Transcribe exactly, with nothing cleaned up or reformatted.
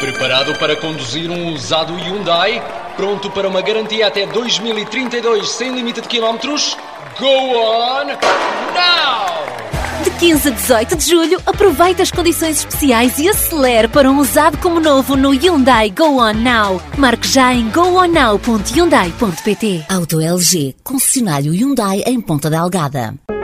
Preparado para conduzir um usado Hyundai? Pronto para uma garantia até dois mil e trinta e dois sem limite de quilómetros? Go on now! De quinze a dezoito de julho, aproveite as condições especiais e acelere para um usado como novo no Hyundai Go On Now. Marque já em go on now ponto hyundai ponto pt. Auto L G, concessionário Hyundai em Ponta Delgada.